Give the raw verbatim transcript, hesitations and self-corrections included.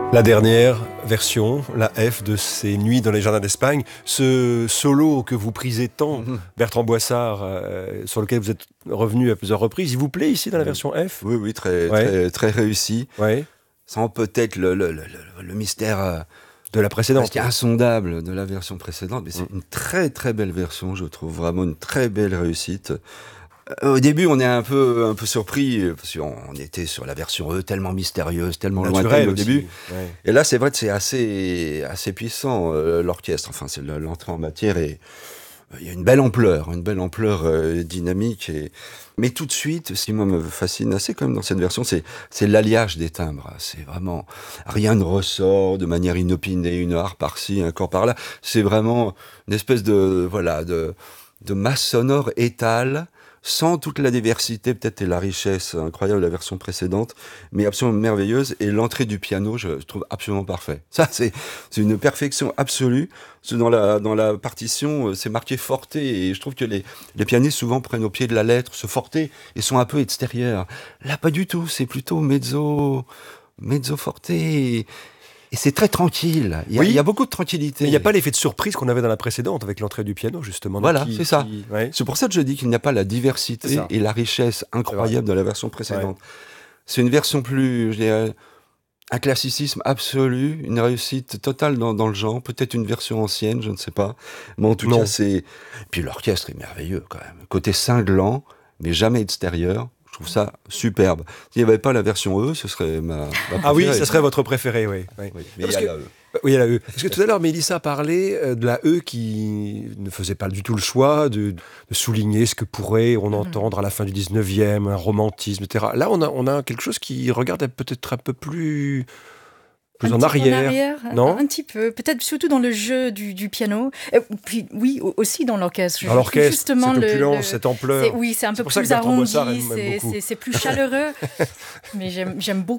La dernière version, la F de ces Nuits dans les jardins d'Espagne, ce solo que vous prisez tant, mmh. Bertrand Boissard, euh, sur lequel vous êtes revenu à plusieurs reprises, il vous plaît ici dans la version F ? Oui, oui, très, ouais. très, très réussi. Ouais. Sans peut-être le, le, le, le, le mystère euh, de la précédente, ouais. insondable de la version précédente, mais c'est mmh. une très très belle version, je trouve vraiment une très belle réussite. Au début, on est un peu, un peu surpris, parce qu'on était sur la version E, tellement mystérieuse, tellement lointaine au début. Ouais. Et là, c'est vrai que c'est assez, assez puissant, euh, l'orchestre. Enfin, c'est l'entrée en matière et il y a une belle ampleur, une belle ampleur euh, dynamique. Et... Mais tout de suite, ce qui moi me fascine assez quand même dans cette version, c'est, c'est l'alliage des timbres. C'est vraiment, rien ne ressort de manière inopinée, une harpe par-ci, un corps par-là. C'est vraiment une espèce de, voilà, de, de masse sonore étale, sans toute la diversité, peut-être, et la richesse incroyable de la version précédente, mais absolument merveilleuse. Et l'entrée du piano, je, je trouve absolument parfait. Ça, c'est, c'est une perfection absolue. Dans la, dans la partition, c'est marqué forte, et je trouve que les, les pianistes souvent prennent au pied de la lettre ce forte et sont un peu extérieurs. Là, pas du tout. C'est plutôt mezzo, mezzo forte. Et, Et c'est très tranquille. Il y a, oui. il y a beaucoup de tranquillité. Il n'y a pas l'effet de surprise qu'on avait dans la précédente avec l'entrée du piano, justement. Voilà, qui, c'est ça. Qui... Ouais. C'est pour ça que je dis qu'il n'y a pas la diversité et la richesse incroyable de la version précédente. Ouais. C'est une version plus, je dirais, un classicisme absolu, une réussite totale dans, dans le genre. Peut-être une version ancienne, je ne sais pas. Mais en tout non. cas, c'est... Puis l'orchestre est merveilleux, quand même. Côté cinglant, mais jamais extérieur. Je trouve ça superbe. S'il n'y avait pas la version E, ce serait ma, ma préférée. Ah oui, ce serait votre préférée, oui. oui. oui mais il y a que, la E. Oui, il y a la E. Parce que tout à l'heure, Mélissa parlait de la E qui ne faisait pas du tout le choix de, de souligner ce que pourrait on entendre à la fin du dix-neuvième, un romantisme, et cetera. Là, on a, on a quelque chose qui regarde peut-être un peu plus... Plus un en arrière, en arrière, non un, un petit peu, peut-être surtout dans le jeu du, du piano, et puis oui, aussi dans l'orchestre. Dans l'orchestre, justement cette le, opulence, le, cette ampleur. C'est, oui, c'est un peu c'est plus arrondi, c'est, c'est, c'est plus chaleureux, mais j'aime, j'aime beaucoup